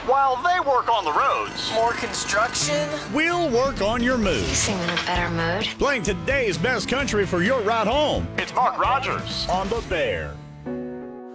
while they work on the roads. More construction? We'll work on your mood. You seem in a better mood. Playing today's best country for your ride home It's Mark Rogers on The Bear.